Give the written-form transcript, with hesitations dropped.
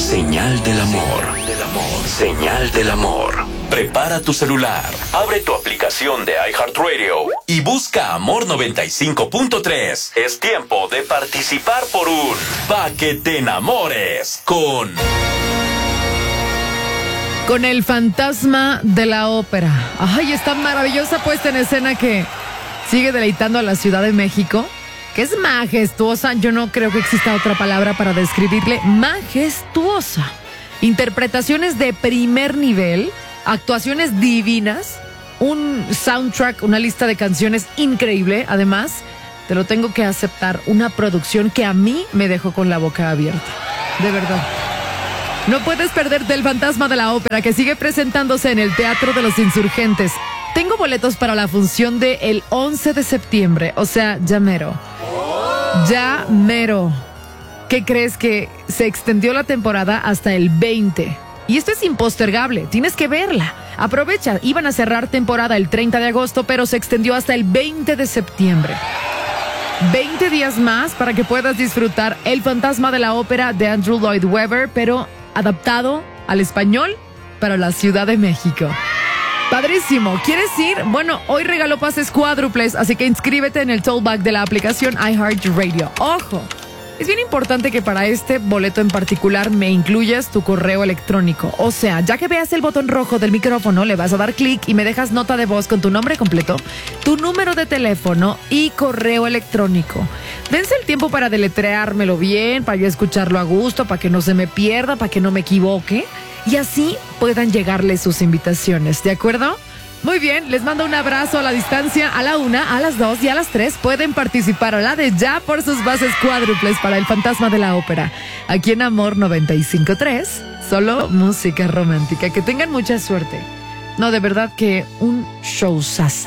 Señal del amor. Señal del amor. Prepara tu celular, abre tu aplicación de iHeartRadio y busca Amor 95.3. Es tiempo de participar por un Pa' que te enamores con el fantasma de la ópera. Ay, esta maravillosa puesta en escena que sigue deleitando a la Ciudad de México, que es majestuosa. Yo no creo que exista otra palabra para describirle. Majestuosa. Interpretaciones de primer nivel, actuaciones divinas, un soundtrack, una lista de canciones increíble. Además, te lo tengo que aceptar, una producción que a mí me dejó con la boca abierta. De verdad. No puedes perderte el fantasma de la ópera, que sigue presentándose en el Teatro de los Insurgentes. Tengo boletos para la función del 11 de septiembre, o sea, ya mero. Ya mero. ¿Qué crees? Que se extendió la temporada hasta el 20. Y esto es impostergable, tienes que verla. Aprovecha, iban a cerrar temporada el 30 de agosto, pero se extendió hasta el 20 de septiembre. 20 días más para que puedas disfrutar El fantasma de la ópera de Andrew Lloyd Webber, pero adaptado al español para la Ciudad de México. Padrísimo. ¿Quieres ir? Bueno, hoy regalo pases cuádruples, así que inscríbete en el tollback de la aplicación iHeartRadio. ¡Ojo! Es bien importante que para este boleto en particular me incluyas tu correo electrónico. O sea, ya que veas el botón rojo del micrófono, le vas a dar clic y me dejas nota de voz con tu nombre completo, tu número de teléfono y correo electrónico. Dense el tiempo para deletreármelo bien, para yo escucharlo a gusto, para que no se me pierda, para que no me equivoque, y así puedan llegarles sus invitaciones, ¿de acuerdo? Muy bien, les mando un abrazo a la distancia. A la 1, a las 2 y a las 3 pueden participar a la de ya por sus bases cuádruples para El fantasma de la ópera. Aquí en Amor 95.3, solo música romántica. Que tengan mucha suerte. No, de verdad que un showzazo.